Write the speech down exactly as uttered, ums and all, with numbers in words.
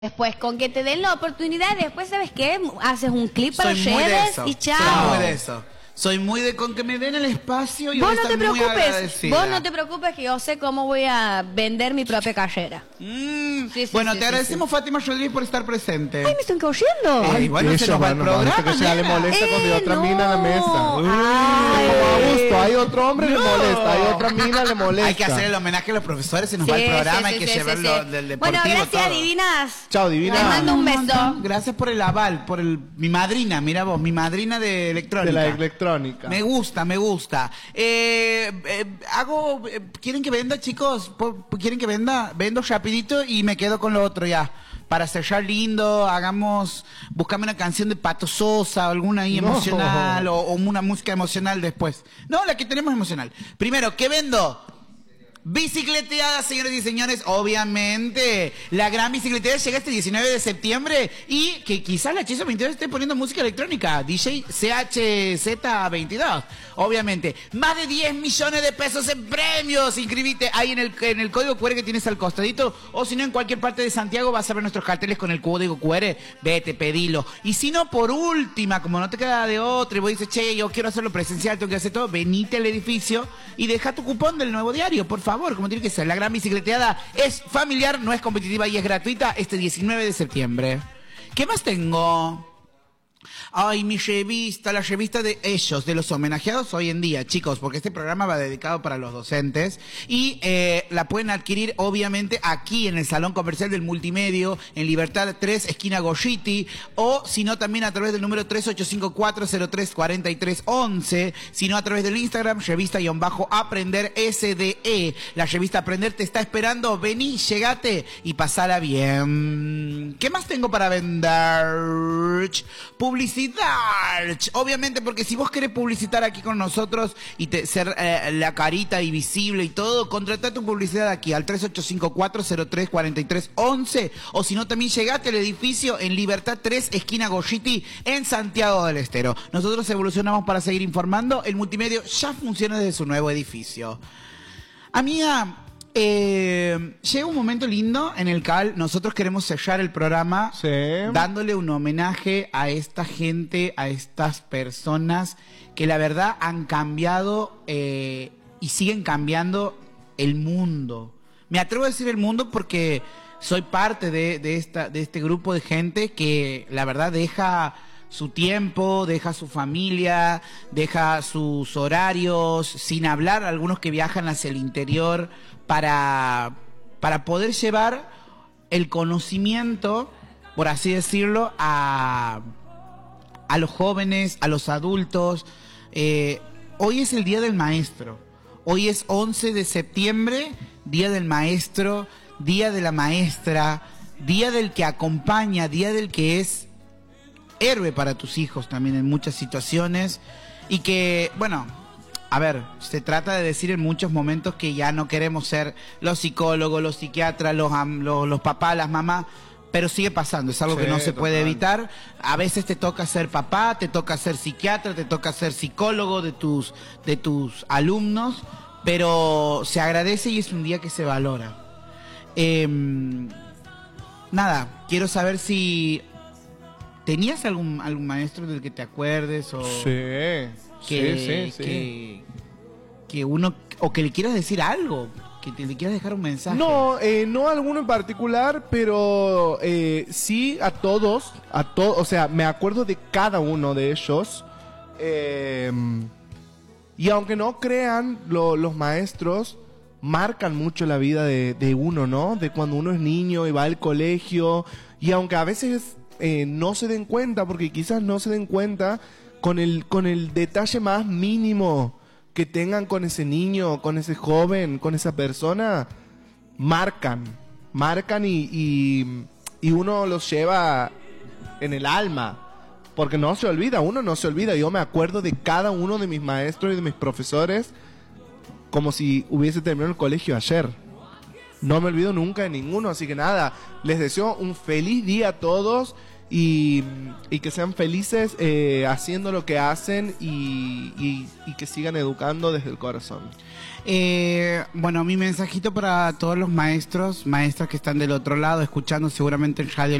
Después, con que te den la oportunidad, después, ¿sabes qué? Haces un clip para Soy muy de redes eso. y chao. Soy muy de eso. Soy muy de con que me den el espacio y Vos voy a no te estar muy preocupes, agradecida. vos no te preocupes que yo sé cómo voy a vender mi propia carrera. Mm, Sí, sí, bueno, sí, te sí, agradecemos, sí. Fátima Rodríguez, por estar presente. Ay, me están cayendo. Ay, bueno, se Eso, nos va el bueno, programa, que se le nena. molesta cuando hay Eh, otra no. mina en la mesa. Uy, Ay. como a gusto, hay otro hombre No. le molesta, hay otra mina le molesta. Hay que hacer el homenaje a los profesores, se nos Sí, va el programa, sí, hay sí, que sí, llevarlo sí. del deportivo. Bueno, gracias, todo. divinas. Chao, divina. Les mando un beso. Gracias por el aval, por el mi madrina, mira vos, mi madrina de electrónica. De la electrónica. Me gusta, me gusta. Eh, eh, hago, eh, ¿quieren que venda, chicos? ¿Po- ¿Quieren que venda? Vendo rapidito y me quedo con lo otro ya. Para cerrar lindo, hagamos, buscame una canción de Pato Sosa, o alguna ahí No. emocional, o, o una música emocional después. No, la que tenemos emocional. Primero, ¿qué vendo? Bicicleteada, señores y señores, obviamente. La gran bicicleteada llega este diecinueve de septiembre y que quizás la Hechizo veintidós esté poniendo música electrónica. D J C H Z veintidós, obviamente. Más de diez millones de pesos en premios. Inscribite ahí en el, en el código cu erre que tienes al costadito. O si no, en cualquier parte de Santiago vas a ver nuestros carteles con el código cu erre. Vete, pedilo. Y si no, por última, como no te queda de otra y vos dices, che, yo quiero hacerlo presencial, tengo que hacer todo, venite al edificio y deja tu cupón del Nuevo Diario, por favor. Por favor, como tiene que ser. La gran bicicleteada es familiar, no es competitiva y es gratuita este diecinueve de septiembre. ¿Qué más tengo? Ay, mi revista, la revista de ellos, de los homenajeados hoy en día, chicos, porque este programa va dedicado para los docentes y eh, la pueden adquirir obviamente aquí en el Salón Comercial del Multimedio, en Libertad tres, esquina Goyiti, o si no también a través del número tres ocho cinco cuatro cero tres cuatro tres uno uno, sino a través del Instagram, revista-aprender S D E. La revista Aprender te está esperando, vení, llegate y pasala bien. ¿Qué más tengo para vender? Publicidad. Obviamente, porque si vos querés publicitar aquí con nosotros y te, ser eh, la carita y visible y todo, contratá tu publicidad aquí al tres ocho cinco cuatro cero tres cuatro tres uno uno, o si no también llegate al edificio en Libertad tres, esquina Goyiti, en Santiago del Estero. Nosotros evolucionamos para seguir informando. El multimedio ya funciona desde su nuevo edificio. Amiga, Eh, llega un momento lindo en el cual nosotros queremos sellar el programa Sí. dándole un homenaje a esta gente, a estas personas que la verdad han cambiado eh, y siguen cambiando el mundo. Me atrevo a decir el mundo porque soy parte de, de, esta, de este grupo de gente que la verdad deja su tiempo, deja su familia, deja sus horarios, sin hablar algunos que viajan hacia el interior para, para poder llevar el conocimiento, por así decirlo, a, a los jóvenes, a los adultos. Eh, hoy es el Día del Maestro. Hoy es once de septiembre, Día del Maestro, Día de la Maestra, Día del que acompaña, Día del que es héroe para tus hijos también en muchas situaciones. Y que, bueno, a ver, se trata de decir en muchos momentos que ya no queremos ser los psicólogos, los psiquiatras, los, am- los, los papás, las mamás, pero sigue pasando, es algo Sí, que no se puede total. evitar. A veces te toca ser papá, te toca ser psiquiatra, te toca ser psicólogo de tus, de tus alumnos, pero se agradece y es un día que se valora. Em, nada, quiero saber si tenías algún, algún maestro del que te acuerdes o Sí, que, sí, sí, sí. que, que uno, o que le quieras decir algo, que te, le quieras dejar un mensaje. No, eh, no alguno en particular, pero eh, sí a todos, a todos, o sea, me acuerdo de cada uno de ellos. Eh, y aunque no crean, lo- los maestros marcan mucho la vida de, de uno, ¿no? De cuando uno es niño y va al colegio, y aunque a veces eh, no se den cuenta, porque quizás no se den cuenta, con el, con el detalle más mínimo que tengan con ese niño, con ese joven, con esa persona, marcan, marcan y, y, y uno los lleva en el alma, porque no se olvida, uno no se olvida. Yo me acuerdo de cada uno de mis maestros y de mis profesores como si hubiese terminado el colegio ayer. No me olvido nunca de ninguno, así que nada, les deseo un feliz día a todos y, y que sean felices eh, haciendo lo que hacen y, y, y que sigan educando desde el corazón. Eh, bueno, mi mensajito para todos los maestros, maestras que están del otro lado, escuchando seguramente en radio